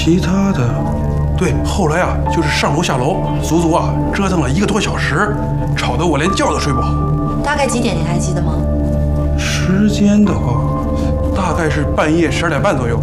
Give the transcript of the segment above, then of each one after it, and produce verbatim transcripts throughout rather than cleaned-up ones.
其他的，对，后来啊，就是上楼下楼，足足啊折腾了一个多小时，吵得我连觉都睡不好。 大概几点你还记得吗？ 时间的话，大概是半夜十二点半左右。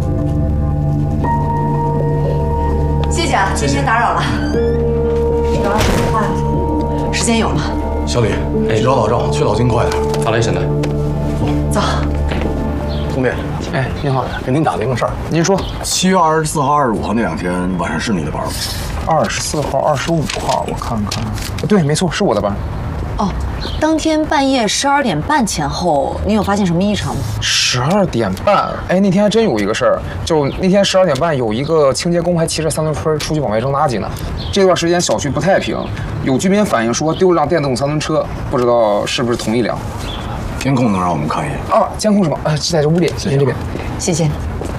谢谢啊，今天打扰了。十二点半，时间有了。 小李，你找老赵，催老金快点。 好嘞，沈队。 走。 东面， 哎，您好， 给您打听个事儿。 您说， 七月二十四号、二十五号那两天晚上是你的班吗？ 二十四号、二十五号，我看看，对，没错，是我的班。 哦，当天半夜十二点半前后，你有发现什么异常吗？ 十二点半，哎，那天还真有一个事儿，就那天十二点半，有一个清洁工还骑着三轮车出去往外扔垃圾呢。这段时间小区不太平，有居民反映说丢了辆电动三轮车，不知道是不是同一辆。 监控能让我们看一眼啊？监控是吗？啊，就在这屋里，您这边。 谢谢。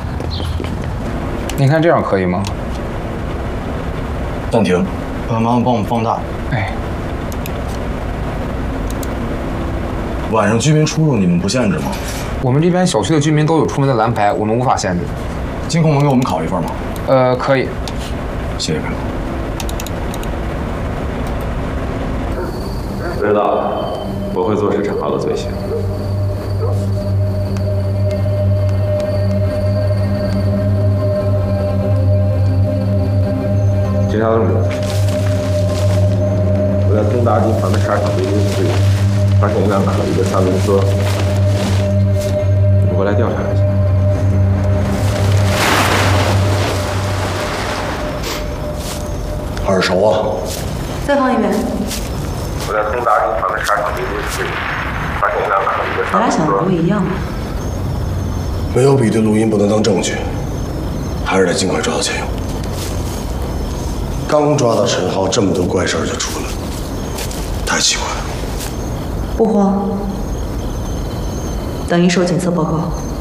您看这样可以吗？ 暂停，麻烦帮我们放大。 哎。 晚上居民出入你们不限制吗？ 我们这边小区的居民都有出门的蓝牌，我们无法限制。 监控能给我们拷一份吗？ 呃，可以。 谢谢。 知道，我会做市场号的罪行。警察同志，我在东大集团的沙场维修室里发现一辆可疑的三轮车，你们过来调查一下。 耳熟啊！ 再放一遍。 我在东大集团的沙场维修室里发现一辆可疑的三轮车。 咱俩想的不一样。 没有比对录音不能当证据，还是得尽快抓到钱友。刚抓到陈浩，这么多怪事儿就出来了，太奇怪了。 不慌，等一手检测报告。